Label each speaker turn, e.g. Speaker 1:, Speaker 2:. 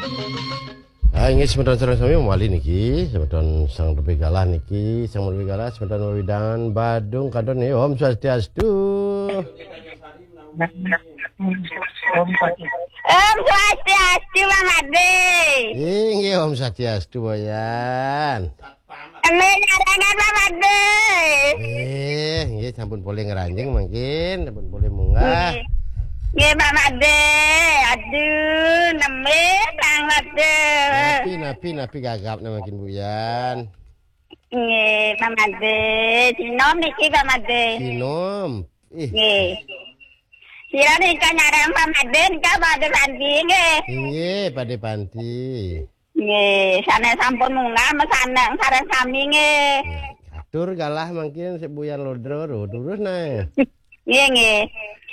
Speaker 1: Inggih semeton sareng sami mali niki, semeton sang lebih galah niki, sang lebih galah semeton wiwidan Badung kadon Om Swastiastu.
Speaker 2: Om Swastiastu, Bang Ade.
Speaker 1: Inggih Om Swastiastu boyan.
Speaker 2: Nyarangan Bang Ade.
Speaker 1: Nggih sampun boleh ngeranjing mungkin, sampun boleh munggah.
Speaker 2: Nggih Bang Ade. Aduh, neme Bang Ade.
Speaker 1: Napi gagap makin buyan.
Speaker 2: Nggih Bang Ade. Sinom niki Bang Ade.
Speaker 1: Sinom.
Speaker 2: Nggih. Sira nika nyarang Bang Ade nika Ade Panti nggih.
Speaker 1: Nggih, Ade Panti.
Speaker 2: Nggih, sanes sampun munggah mesaneng sareng sami nggih.
Speaker 1: Atur galah mungkin sebuyan lodro terus nah.
Speaker 2: Nggih nggih.